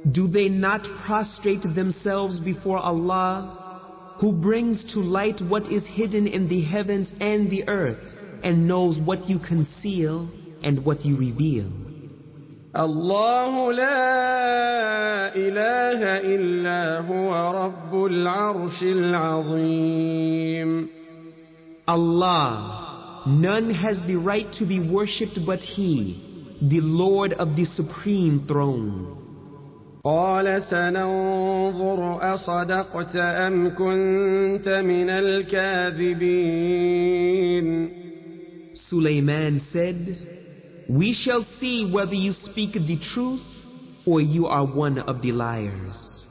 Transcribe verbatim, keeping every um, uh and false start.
Do they not prostrate themselves before Allah, who brings to light what is hidden in the heavens and the earth, and knows what you conceal and what you reveal? الله لا إله إلا هو رب العرش العظيم. Allah, none has the right to be worshipped but He, the Lord of the Supreme Throne. قال سننظر أصدقت أم كنت من الكاذبين. Sulaiman said, "We shall see whether you speak the truth or you are one of the liars."